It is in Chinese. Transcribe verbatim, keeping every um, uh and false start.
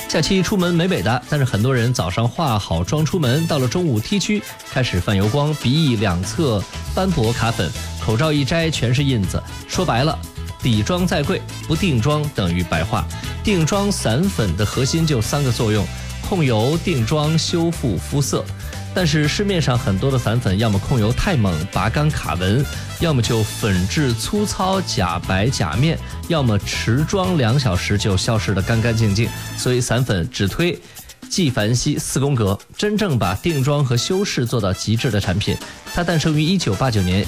假期出门美美的，但是很多人早上化好妆出门，到了中午 T 区开始泛油光，鼻翼两侧斑驳卡粉，口罩一摘全是印子。说白了，底妆再贵，不定妆等于白化。定妆散粉的核心就三个作用：控油、定妆、修复肤色。但是市面上很多的散粉，要么控油太猛拔干卡纹，要么就粉质粗糙假白假面，要么持妆两小时就消失得干干净净。所以散粉只推纪梵希四宫格，真正把定妆和修饰做到极致的产品。它诞生于一九八九年，